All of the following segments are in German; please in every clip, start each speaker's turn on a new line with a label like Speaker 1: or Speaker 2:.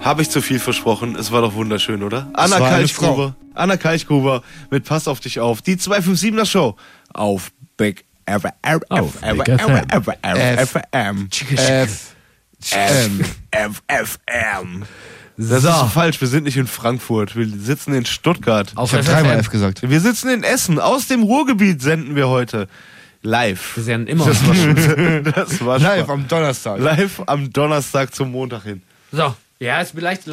Speaker 1: Habe ich zu viel versprochen? Es war doch wunderschön, oder? Anna Kalchgruber mit Pass auf dich auf. Die 257er Show auf Big FM. Das ist so falsch, wir sind nicht in Frankfurt, wir sitzen in Stuttgart.
Speaker 2: Ich habe dreimal F gesagt.
Speaker 1: Wir sitzen in Essen, aus dem Ruhrgebiet senden wir heute. Live.
Speaker 2: Wir senden immer.
Speaker 1: Das war
Speaker 2: live am Donnerstag.
Speaker 1: Live am Donnerstag zum Montag hin.
Speaker 2: So, ja, es ist leichte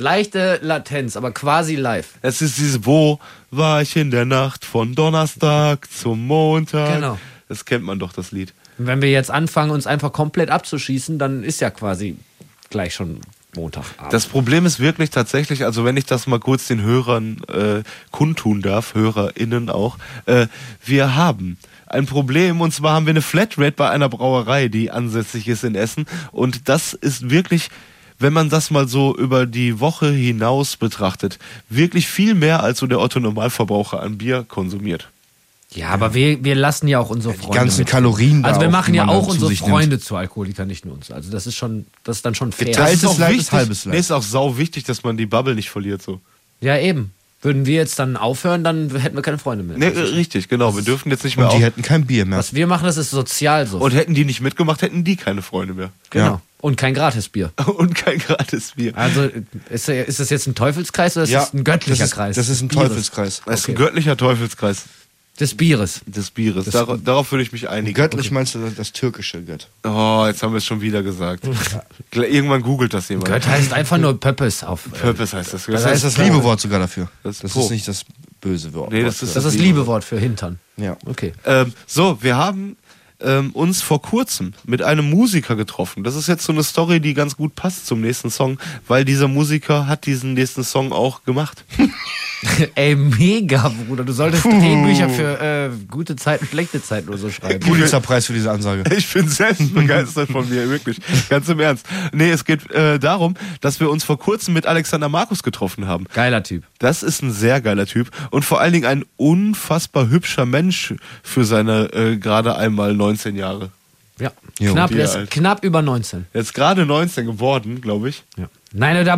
Speaker 2: Latenz, aber quasi live.
Speaker 1: Es ist dieses, wo war ich in der Nacht von Donnerstag zum Montag?
Speaker 2: Genau.
Speaker 1: Das kennt man doch, das Lied.
Speaker 2: Und wenn wir jetzt anfangen, uns einfach komplett abzuschießen, dann ist ja quasi gleich schon Montagabend.
Speaker 1: Das Problem ist wirklich tatsächlich, also wenn ich das mal kurz den Hörern kundtun darf, HörerInnen auch, wir haben ein Problem, und zwar haben wir eine Flatrate bei einer Brauerei, die ansässig ist in Essen, und das ist wirklich, wenn man das mal so über die Woche hinaus betrachtet, wirklich viel mehr, als so der Otto-Normalverbraucher an Bier konsumiert.
Speaker 2: Ja, aber wir lassen ja auch unsere Freunde.
Speaker 3: Die ganzen
Speaker 2: mit.
Speaker 3: Kalorien da
Speaker 2: Also wir
Speaker 3: auch,
Speaker 2: machen
Speaker 3: die
Speaker 2: ja
Speaker 3: man
Speaker 2: auch
Speaker 3: dann zu
Speaker 2: unsere
Speaker 3: sich
Speaker 2: Freunde
Speaker 3: nimmt.
Speaker 2: zu Alkoholikern, nicht nur uns. Also das ist dann schon fair.
Speaker 3: Geteiltes Leid ist
Speaker 1: wichtig,
Speaker 3: halbes Leid.
Speaker 1: ist auch sau wichtig, dass man die Bubble nicht verliert, so.
Speaker 2: Ja, eben. Würden wir jetzt dann aufhören, dann hätten wir keine Freunde mehr.
Speaker 1: Nee, richtig, genau. Wir dürfen jetzt nicht mehr
Speaker 3: Und die hätten kein Bier mehr.
Speaker 2: Was wir machen, das ist sozial so.
Speaker 1: Und hätten die nicht mitgemacht, hätten die keine Freunde mehr.
Speaker 2: Genau.
Speaker 3: Ja.
Speaker 2: Und kein Gratisbier.
Speaker 1: Und kein Gratisbier.
Speaker 2: Also ist das jetzt ein Teufelskreis oder ist das ein göttlicher Kreis?
Speaker 3: Das ist ein
Speaker 2: Bieres.
Speaker 3: Teufelskreis.
Speaker 1: Das ist ein göttlicher Teufelskreis
Speaker 2: Des Bieres.
Speaker 1: des Bieres. Darauf würde ich mich einigen.
Speaker 3: Göttlich meinst du das türkische Gött?
Speaker 1: Oh, jetzt haben wir es schon wieder gesagt. Irgendwann googelt das jemand.
Speaker 2: Gött heißt einfach nur Pöppes auf.
Speaker 1: Purpose heißt das.
Speaker 3: Das ist das Liebewort sogar dafür.
Speaker 1: Das
Speaker 3: Das
Speaker 1: Pro.
Speaker 3: ist nicht das böse Wort.
Speaker 1: Nee, das ist
Speaker 2: Das ist das Liebewort für Hintern.
Speaker 3: Ja.
Speaker 2: Okay.
Speaker 1: So, wir haben uns vor kurzem mit einem Musiker getroffen. Das ist jetzt so eine Story, die ganz gut passt zum nächsten Song, weil dieser Musiker hat diesen nächsten Song auch gemacht.
Speaker 2: Ey, mega, Bruder. Du solltest Drehbücher für gute Zeiten, schlechte Zeiten oder so schreiben.
Speaker 3: Pulitzerpreis für diese Ansage.
Speaker 1: Ich bin selbst begeistert von mir, wirklich. Ganz im Ernst. Nee, es geht darum, dass wir uns vor kurzem mit Alexander Markus getroffen haben.
Speaker 2: Geiler Typ.
Speaker 1: Das ist ein sehr geiler Typ und vor allen Dingen ein unfassbar hübscher Mensch für seine gerade einmal 19 Jahre.
Speaker 2: Ja.
Speaker 3: Jo,
Speaker 2: Knapp,
Speaker 1: die
Speaker 2: er ist
Speaker 1: alt.
Speaker 2: knapp über 19.
Speaker 1: Jetzt gerade 19 geworden, glaube ich.
Speaker 2: Ja. Nein,